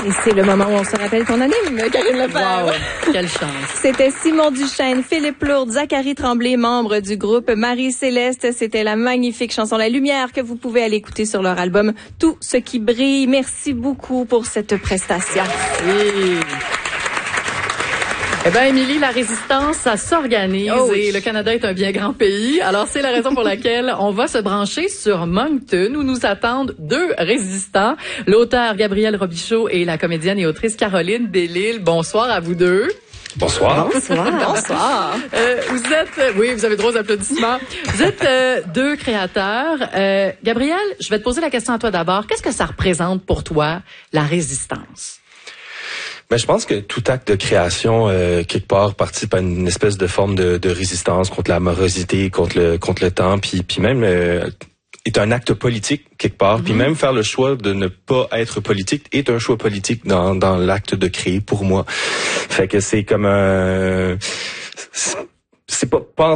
Et c'est le moment où on se rappelle ton anime, Karine Lefebvre. Wow, quelle chance. C'était Simon Duchesne, Philippe Lourde, Zachary Tremblay, membres du groupe Marie-Céleste. C'était la magnifique chanson La Lumière que vous pouvez aller écouter sur leur album Tout ce qui brille. Merci beaucoup pour cette prestation. Oui. Eh ben, Émilie, la résistance, ça s'organise et le Canada est un bien grand pays. Alors, c'est la raison pour laquelle on va se brancher sur Moncton où nous attendent deux résistants, l'auteur Gabriel Robichaud et la comédienne et autrice Caroline Delisle. Bonsoir à vous deux. Bonsoir. Bonsoir. Bonsoir. Vous avez droit aux applaudissements. Vous êtes deux créateurs. Gabriel, je vais te poser la question à toi d'abord. Qu'est-ce que ça représente pour toi, la résistance? Ben, je pense que tout acte de création, quelque part, participe à une espèce de forme de résistance contre la morosité, contre le temps, puis même est un acte politique quelque part. Puis même faire le choix de ne pas être politique est un choix politique dans l'acte de créer pour moi. Fait que c'est comme